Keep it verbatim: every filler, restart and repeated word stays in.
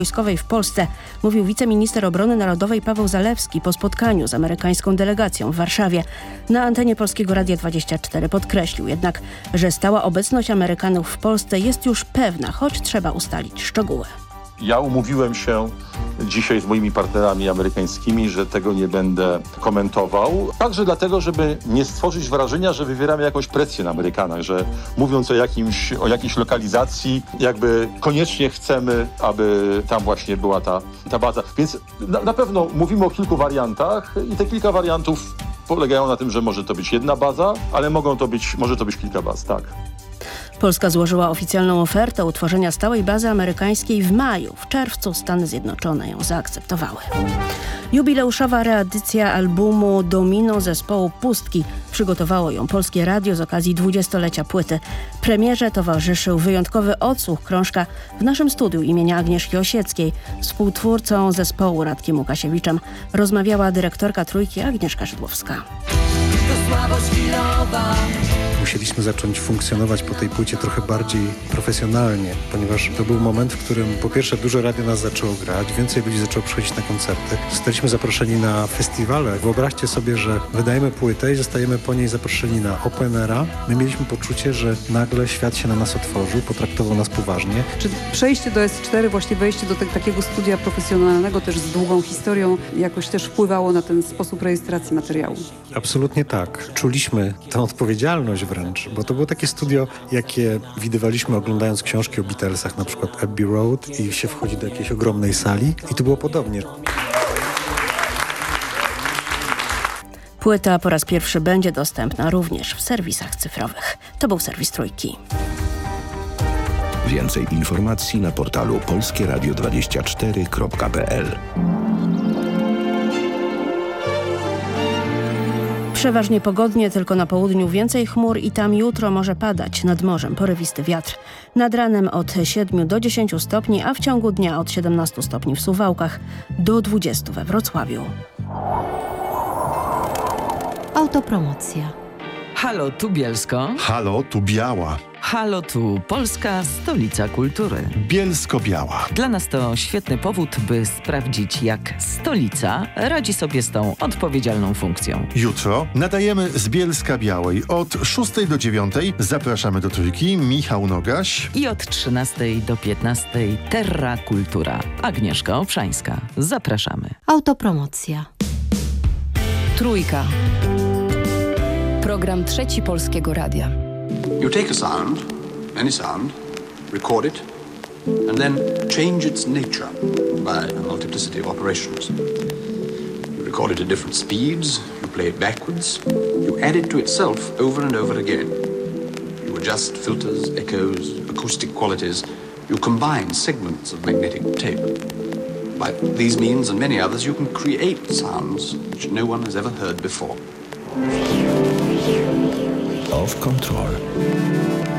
wojskowej w Polsce, mówił wiceminister obrony narodowej Paweł Zalewski po spotkaniu z amerykańską delegacją w Warszawie. Na antenie Polskiego Radia dwadzieścia cztery podkreślił jednak, że stała obecność Amerykanów w Polsce jest już pewna, choć trzeba ustalić szczegóły. Ja umówiłem się dzisiaj z moimi partnerami amerykańskimi, że tego nie będę komentował. Także dlatego, żeby nie stworzyć wrażenia, że wywieramy jakąś presję na Amerykanach, że mówiąc o, jakimś, o jakiejś lokalizacji, jakby koniecznie chcemy, aby tam właśnie była ta, ta baza. Więc na, na pewno mówimy o kilku wariantach i te kilka wariantów polegają na tym, że może to być jedna baza, ale mogą to być, może to być kilka baz, tak. Polska złożyła oficjalną ofertę utworzenia stałej bazy amerykańskiej w maju. W czerwcu Stany Zjednoczone ją zaakceptowały. Jubileuszowa reedycja albumu Domino zespołu Pustki. Przygotowało ją Polskie Radio z okazji dwudziestolecia płyty. Premierze towarzyszył wyjątkowy odsłuch krążka w naszym studiu imienia Agnieszki Osieckiej. Współtwórcą zespołu Radkiem Łukasiewiczem rozmawiała dyrektorka Trójki Agnieszka Szydłowska. To słabość chwilowa. Musieliśmy zacząć funkcjonować po tej płycie trochę bardziej profesjonalnie, ponieważ to był moment, w którym po pierwsze dużo radio nas zaczęło grać, więcej ludzi zaczęło przychodzić na koncerty. Zostaliśmy zaproszeni na festiwale. Wyobraźcie sobie, że wydajemy płytę i zostajemy po niej zaproszeni na Open Aira. My mieliśmy poczucie, że nagle świat się na nas otworzył, potraktował nas poważnie. Czy przejście do S cztery, właśnie wejście do te, takiego studia profesjonalnego też z długą historią jakoś też wpływało na ten sposób rejestracji materiału? Absolutnie tak. Czuliśmy tę odpowiedzialność wręcz, bo to było takie studio, jakie widywaliśmy oglądając książki o Beatlesach, na przykład Abbey Road i się wchodzi do jakiejś ogromnej sali i tu było podobnie. Płyta po raz pierwszy będzie dostępna również w serwisach cyfrowych. To był serwis Trójki. Więcej informacji na portalu polskie radio dwadzieścia cztery kropka p l. Przeważnie pogodnie, tylko na południu więcej chmur i tam jutro może padać. Nad morzem porywisty wiatr. Nad ranem od siedmiu do dziesięciu stopni, a w ciągu dnia od siedemnastu stopni w Suwałkach do dwudziestu we Wrocławiu. Autopromocja. Halo, tu Bielsko. Halo, tu Biała. Halo, tu Polska, stolica kultury. Bielsko-Biała. Dla nas to świetny powód, by sprawdzić, jak stolica radzi sobie z tą odpowiedzialną funkcją. Jutro nadajemy z Bielska-Białej. Od szóstej do dziewiątej zapraszamy do Trójki Michał Nogaś. I od trzynastej do piętnastej Terra Kultura. Agnieszka Obszańska. Zapraszamy. Autopromocja. Trójka. Program Trzeci Polskiego Radia. You take a sound, any sound, record it, and then change its nature by a multiplicity of operations. You record it at different speeds, you play it backwards, you add it to itself over and over again. You adjust filters, echoes, acoustic qualities, you combine segments of magnetic tape. By these means and many others, you can create sounds which no one has ever heard before. Off Control.